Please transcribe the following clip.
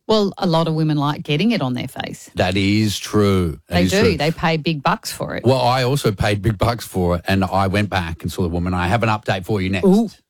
Well, a lot of women like getting it on their face. That is true. They do. They pay big bucks for it. Well, I also paid big bucks for it, and I went back and saw the woman. I have an update for you next. Ooh.